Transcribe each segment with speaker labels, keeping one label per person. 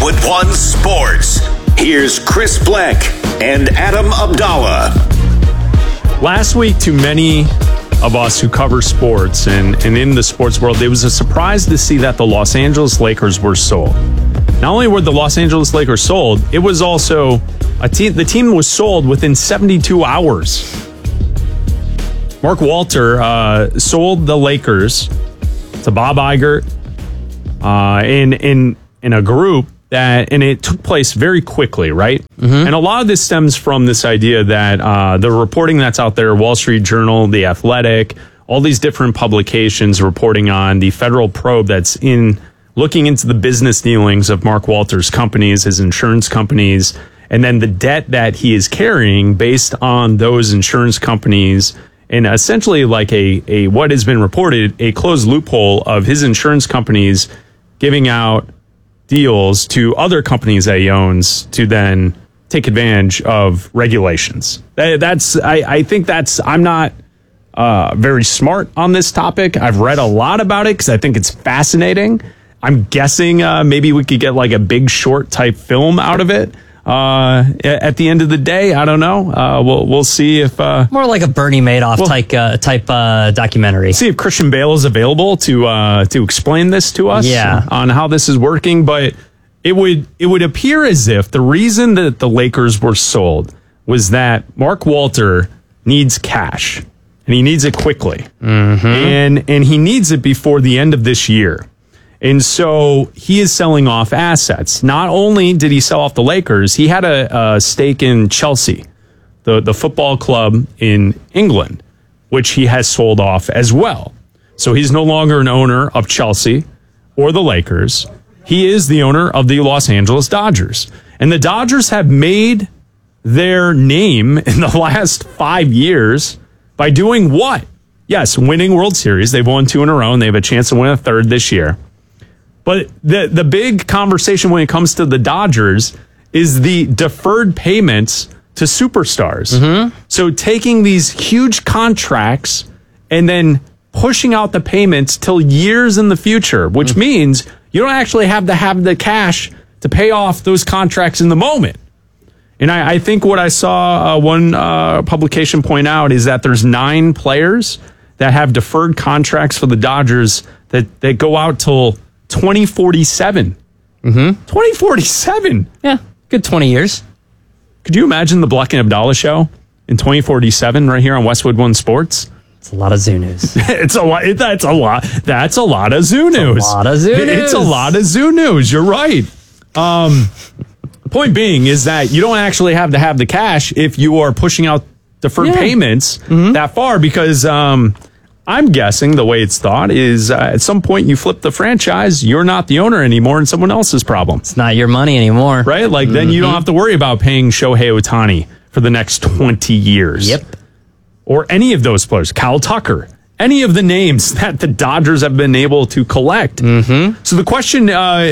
Speaker 1: With One Sports, here's Chris Bleck and Adam Abdallah.
Speaker 2: Last week, to many of us who cover sports and in the sports world, it was a surprise to see that the Los Angeles Lakers were sold. Not only were the Los Angeles Lakers sold, it was also the team was sold within 72 hours. Mark Walter sold the Lakers to Bob Iger in a group and it took place very quickly, right? Mm-hmm. And a lot of this stems from this idea that the reporting that's out there, Wall Street Journal, The Athletic, all these different publications reporting on the federal probe that's looking into the business dealings of Mark Walter's companies, his insurance companies, and then the debt that he is carrying based on those insurance companies, and essentially like a what has been reported, a closed loophole of his insurance companies giving out deals to other companies that he owns to then take advantage of regulations. I'm not very smart on this topic. I've read a lot about it because I think it's fascinating. I'm guessing maybe we could get like a Big Short type film out of it. At the end of the day, I don't know. We'll see if
Speaker 3: more like a Bernie Madoff type documentary.
Speaker 2: See if Christian Bale is available to explain this to us. On how this is working. But it would appear as if the reason that the Lakers were sold was that Mark Walter needs cash and he needs it quickly, and he needs it before the end of this year. And so he is selling off assets. Not only did he sell off the Lakers, he had a stake in Chelsea, the football club in England, which he has sold off as well. So he's no longer an owner of Chelsea or the Lakers. He is the owner of the Los Angeles Dodgers. And the Dodgers have made their name in the last 5 years by doing what? Yes, winning World Series. They've won 2 in a row, and they have a chance to win a third this year. But the big conversation when it comes to the Dodgers is the deferred payments to superstars. Mm-hmm. So taking these huge contracts and then pushing out the payments till years in the future, which means you don't actually have to have the cash to pay off those contracts in the moment. And I think what I saw one publication point out is that there's 9 players that have deferred contracts for the Dodgers that go out till 2047. 2047.
Speaker 3: Yeah, good 20 years.
Speaker 2: Could you imagine the Bleck and Abdallah show in 2047 right here on Westwood One Sports?
Speaker 3: It's a lot of Zoo news.
Speaker 2: That's a lot of Zoo news.
Speaker 3: It's a lot of Zoo news.
Speaker 2: It's a lot of Zoo news. You're right. Point being is that you don't actually have to have the cash if you are pushing out deferred payments that far, because I'm guessing the way it's thought is at some point you flip the franchise, you're not the owner anymore, and someone else's problem.
Speaker 3: It's not your money anymore.
Speaker 2: Right? Like then you don't have to worry about paying Shohei Ohtani for the next 20 years.
Speaker 3: Yep.
Speaker 2: Or any of those players, Kyle Tucker, any of the names that the Dodgers have been able to collect. So the question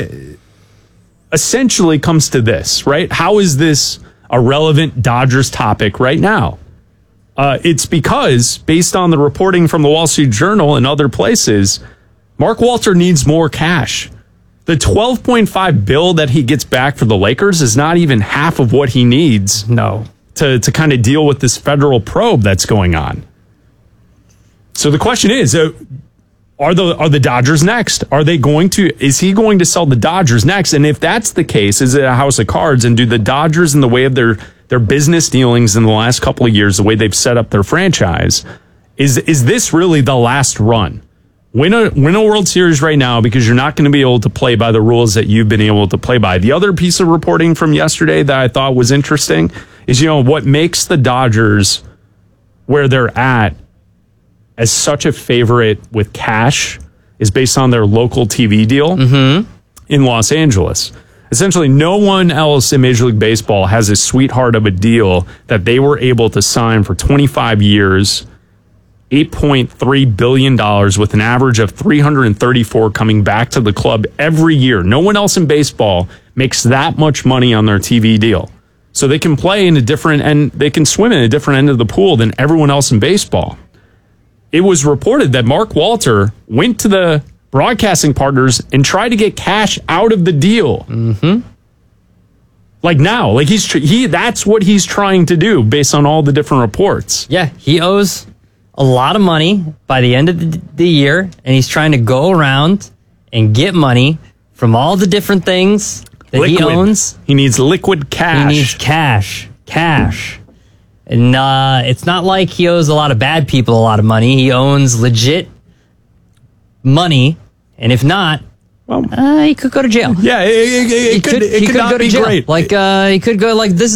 Speaker 2: essentially comes to this, right? How is this a relevant Dodgers topic right now? It's because, based on the reporting from the Wall Street Journal and other places, Mark Walter needs more cash. The $12.5 billion that he gets back for the Lakers is not even half of what he needs to kind of deal with this federal probe that's going on. So the question is, are the Dodgers next? Is he going to sell the Dodgers next? And if that's the case, is it a house of cards? And do the Dodgers, in the way of their business dealings in the last couple of years, the way they've set up their franchise, is this really the last run? Win a World Series right now, because you're not going to be able to play by the rules that you've been able to play by. The other piece of reporting from yesterday that I thought was interesting is, what makes the Dodgers where they're at as such a favorite with cash is based on their local TV deal in Los Angeles. Essentially, no one else in Major League Baseball has a sweetheart of a deal that they were able to sign for 25 years, $8.3 billion, with an average of 334 coming back to the club every year. No one else in baseball makes that much money on their TV deal. So they can play in a different end, they can swim in a different end of the pool than everyone else in baseball. It was reported that Mark Walter went to the broadcasting partners and tried to get cash out of the deal. Like now, like that's what he's trying to do based on all the different reports.
Speaker 3: Yeah, he owes a lot of money by the end of the year, and he's trying to go around and get money from all the different things that he owns.
Speaker 2: He needs liquid cash.
Speaker 3: He needs cash. And it's not like he owes a lot of bad people a lot of money. He owns legit money, and if not, well, he could go to jail.
Speaker 2: Yeah, it could not be great.
Speaker 3: Like he could go like this.